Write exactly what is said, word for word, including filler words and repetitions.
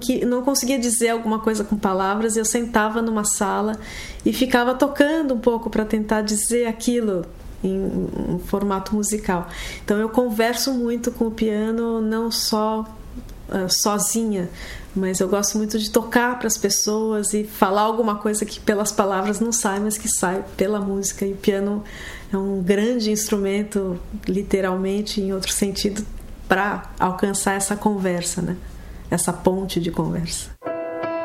que não conseguia dizer alguma coisa com palavras, eu sentava numa sala e ficava tocando um pouco para tentar dizer aquilo em um formato musical. Então eu converso muito com o piano, não só uh, sozinha, mas eu gosto muito de tocar para as pessoas e falar alguma coisa que pelas palavras não sai, mas que sai pela música. E o piano é um grande instrumento, literalmente, em outro sentido, para alcançar essa conversa, né? Essa ponte de conversa.